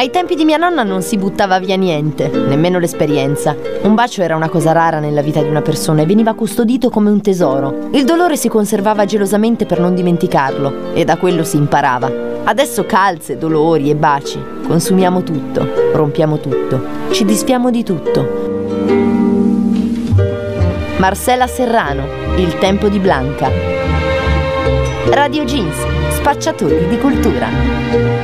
Ai tempi di mia nonna non si buttava via niente, nemmeno l'esperienza. Un bacio era una cosa rara nella vita di una persona e veniva custodito come un tesoro. Il dolore si conservava gelosamente per non dimenticarlo e da quello si imparava. Adesso calze, dolori e baci. Consumiamo tutto, rompiamo tutto, ci disfiamo di tutto. Marcela Serrano, Il tempo di Blanca. Radio Jeans, spacciatori di cultura.